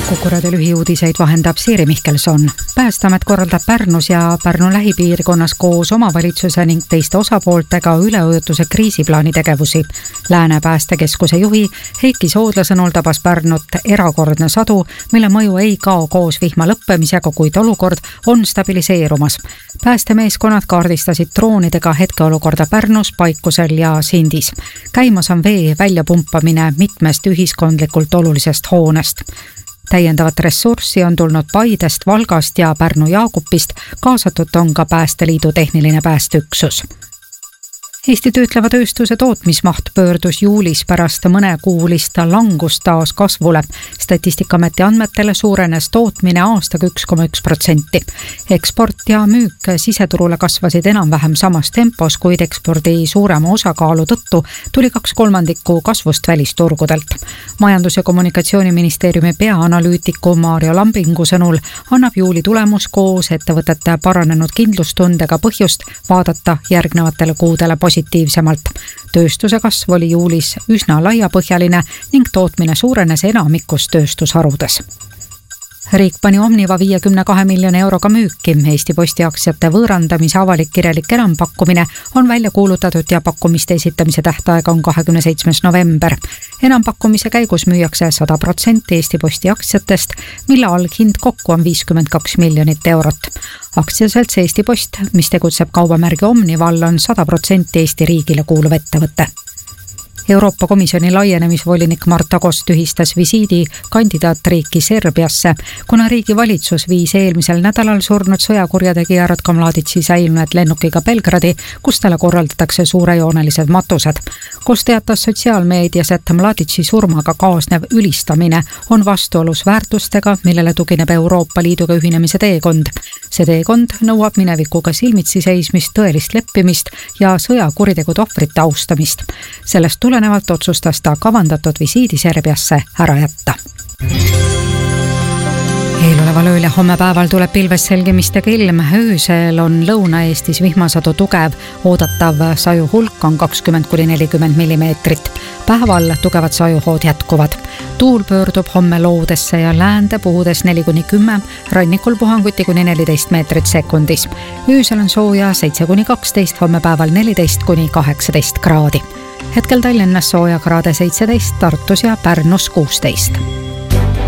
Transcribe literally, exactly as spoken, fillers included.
Kuku raadio lühiuudiseid vahendab Siiri Mihkelson. Päästeamet korraldab Pärnus ja Pärnu lähipiirkonnas koos omavalitsuse ning teiste osapooltega üleujutuse kriisiplaani tegevusi. Lääne päästekeskuse juhi Heiki Soodla sõnul tabas Pärnut erakordne sadu, mille mõju ei kao koos vihma lõppemisega, kuid olukord on stabiliseerumas. Päästemeeskonnad kaardistasid droonidega hetkeolukorda Pärnus, Paikusel ja Sindis. Käimas on vee väljapumpamine mitmest ühiskondlikult olulisest hoonest. Täiendavat ressurssi on tulnud Paidest, Valgast ja Pärnu Jaagupist, kaasatud on ka Päästeliidu tehniline päästeüksus. Eesti töötleva tööstuse tootmismaht pöördus juulis pärast mõnekuulist langust taas kasvule. Statistikameti andmetele suurenes tootmine aastaga üks koma üks protsenti. Eksport ja müük siseturule kasvasid enam-vähem samas tempos, kuid ekspordi suurema osakaalu tõttu tuli kaks kolmandikku kasvust välisturgudelt. Majandus- ja kommunikatsiooniministeeriumi peaanalüütiku Maarjo Lambingu sõnul annab juuli tulemus koos ettevõtete paranenud kindlustundega põhjust vaadata järgnevatele kuudele positiivsemalt. Tööstuse kasv oli juulis üsna laiapõhjaline ning tootmine suurenes enamikus tööstusharudes. Riik pani Omniva viiekümne kahe miljoni euroga müüki. Eesti Posti aktsiate võõrandamise avalik kirjalik enampakkumine on välja kuulutatud ja pakkumiste esitamise tähtaeg on kahekümne seitsmes november. Enampakkumise käigus müüakse sada protsenti Eesti Posti aktsiatest, mille alghind kokku on viiskümmend kaks miljonit eurot. Aktsiaselts Eesti Post, mis tegutseb kaubamärgi Omniva all, on sada protsenti Eesti riigile kuuluv ettevõte. Euroopa Komisjoni laienemisvolinik Marta Koss tühistas visiidi kandidaatriiki Serbiasse, kuna riigi valitsus viis eelmisel nädalal surnud sõjakurjategija Ratko Mladici säilunud lennukiga Belgradi, kus talle korraldatakse suurejoonelised matused. Koss teatas sotsiaalmeedias, et Mladici surmaga kaasnev ülistamine on vastuolus väärtustega, millele tugineb Euroopa Liiduga ühinemise teekond. See teekond nõuab minevikuga silmitsi seismist, tõelist leppimist ja sõjakuritegude ohvrite austamist. Sellest tulenevalt otsustas ta kavandatud visiidi Serbiasse ära jätta. Eeloleval ööl ja homme päeval tuleb pilves selgimistega ilm. Öösel on Lõuna-Eestis vihmasadu tugev, oodatav saju hulk on kakskümmend kuni nelikümmend millimeetrit. Päeval tugevad sajuhood jätkuvad. Tuul pöördub homme loodesse ja läände puhudes neli kuni kümme, rannikul puhanguti kuni neliteist meetrit sekundis. Öösel on sooja seitse kuni kaksteist, homme päeval neliteist kuni kaheksateist kraadi. Hetkel Tallinnas sooja kraade seitseteist, Tartus ja Pärnus kuusteist.